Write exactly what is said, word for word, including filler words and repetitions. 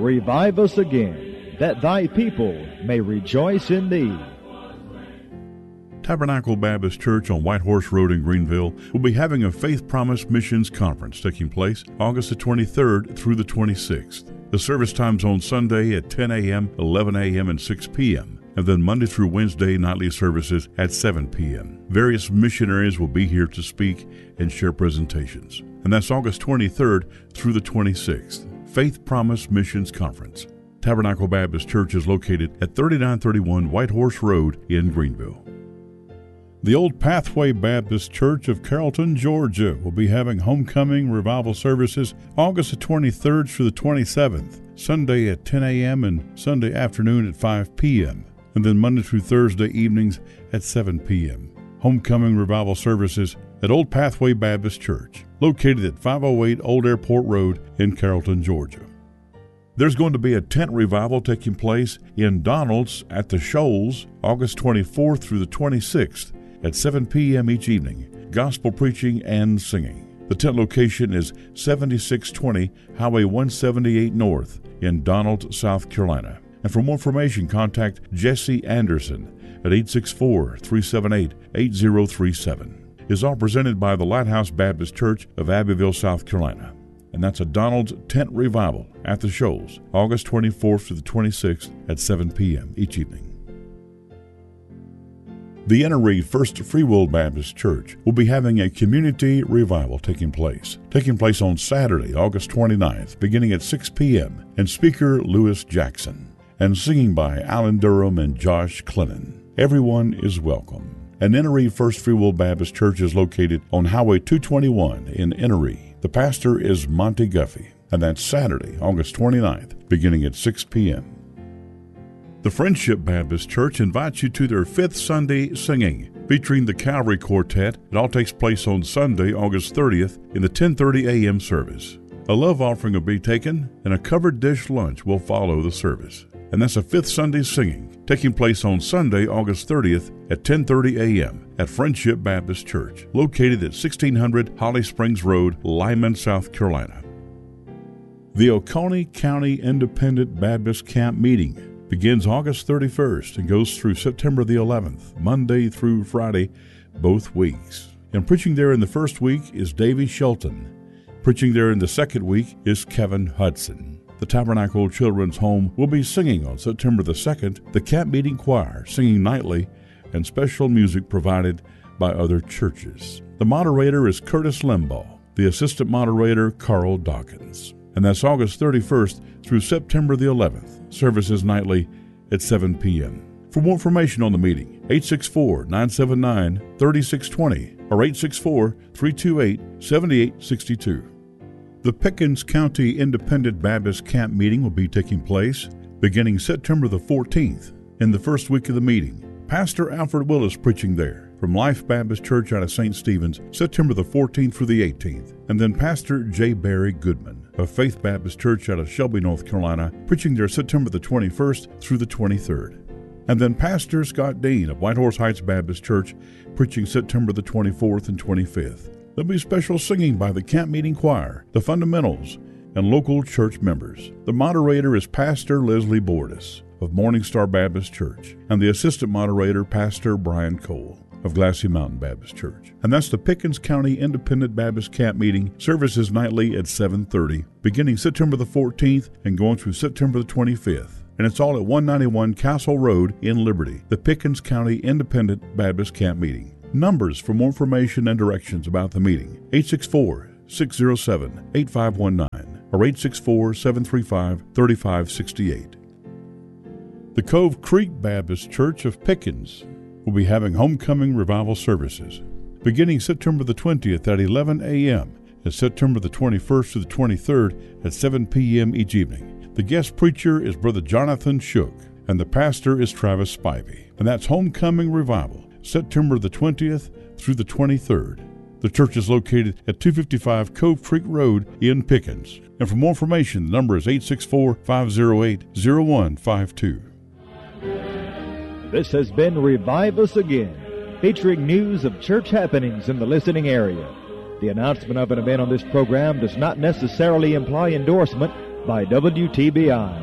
Revive us again, that thy people may rejoice in thee. Tabernacle Baptist Church on White Horse Road in Greenville will be having a Faith Promise Missions Conference taking place August the twenty-third through the twenty-sixth. The service times on Sunday at ten a.m., eleven a.m., and six p.m., and then Monday through Wednesday nightly services at seven p.m. Various missionaries will be here to speak and share presentations. And that's August twenty-third through the twenty-sixth. Faith Promise Missions Conference. Tabernacle Baptist Church is located at thirty-nine thirty-one White Horse Road in Greenville. The Old Pathway Baptist Church of Carrollton, Georgia will be having homecoming revival services August the twenty-third through the twenty-seventh, Sunday at ten a.m. and Sunday afternoon at five p.m., and then Monday through Thursday evenings at seven p.m. Homecoming revival services at Old Pathway Baptist Church, located at five oh eight Old Airport Road in Carrollton, Georgia. There's going to be a tent revival taking place in Donald's at the Shoals August twenty-fourth through the twenty-sixth at seven p.m. each evening, gospel preaching and singing. The tent location is seventy-six twenty Highway one seventy-eight North in Donald, South Carolina. And for more information, contact Jesse Anderson at eight six four, three seven eight, eight zero three seven. It's all presented by the Lighthouse Baptist Church of Abbeville, South Carolina. And that's a Donald's Tent Revival at the Shoals, August twenty-fourth to the twenty-sixth at seven p.m. each evening. The Ennery First Free Will Baptist Church will be having a community revival taking place, taking place on Saturday, August twenty-ninth, beginning at six p.m., and speaker Lewis Jackson, and singing by Alan Durham and Josh Clennon. Everyone is welcome. And Ennery First Free Will Baptist Church is located on Highway two twenty-one in Ennery. The pastor is Monty Guffey, and that's Saturday, August twenty-ninth, beginning at six p.m. The Friendship Baptist Church invites you to their fifth Sunday singing, featuring the Calvary Quartet. It all takes place on Sunday, August thirtieth, in the ten thirty a.m. service. A love offering will be taken, and a covered dish lunch will follow the service. And that's a fifth Sunday singing, taking place on Sunday, August thirtieth, at ten thirty a.m. at Friendship Baptist Church, located at sixteen hundred Holly Springs Road, Lyman, South Carolina. The Oconee County Independent Baptist Camp Meeting begins August thirty-first and goes through September the eleventh, Monday through Friday, both weeks. And preaching there in the first week is Davy Shelton. Preaching there in the second week is Kevin Hudson. The Tabernacle Children's Home will be singing on September the second, the Camp Meeting Choir singing nightly, and special music provided by other churches. The moderator is Curtis Limbaugh, the assistant moderator Carl Dawkins. And that's August thirty-first through September the eleventh. Services nightly at seven p.m. For more information on the meeting, eight six four, nine seven nine, three six two zero or eight six four, three two eight, seven eight six two. The Pickens County Independent Baptist Camp Meeting will be taking place beginning September the fourteenth. In the first week of the meeting, Pastor Alfred Willis preaching there from Life Baptist Church out of Saint Stephen's, September the fourteenth through the eighteenth. And then Pastor J. Barry Goodman of Faith Baptist Church out of Shelby, North Carolina, preaching there September the twenty-first through the twenty-third. And then Pastor Scott Dean of White Horse Heights Baptist Church, preaching September the twenty-fourth and twenty-fifth. There'll be special singing by the Camp Meeting Choir, the Fundamentals, and local church members. The moderator is Pastor Leslie Bordis of Morning Star Baptist Church, and the assistant moderator, Pastor Brian Cole of Glassy Mountain Baptist Church. And that's the Pickens County Independent Baptist Camp Meeting, services nightly at seven thirty, beginning September the fourteenth and going through September the twenty-fifth. And it's all at one ninety-one Castle Road in Liberty, the Pickens County Independent Baptist Camp Meeting. Numbers for more information and directions about the meeting, eight six four, six zero seven, eight five one nine or eight six four, seven three five, three five six eight. The Cove Creek Baptist Church of Pickens will be having homecoming revival services beginning September the twentieth at eleven a.m. and September the twenty-first to the twenty-third at seven p.m. each evening. The guest preacher is Brother Jonathan Shook, and the pastor is Travis Spivey. And that's homecoming revival, September the twentieth through the twenty-third. The church is located at two fifty-five Cove Creek Road in Pickens. And for more information, the number is eight six four, five zero eight, zero one five two. This has been Revive Us Again, featuring news of church happenings in the listening area. The announcement of an event on this program does not necessarily imply endorsement by W T B I.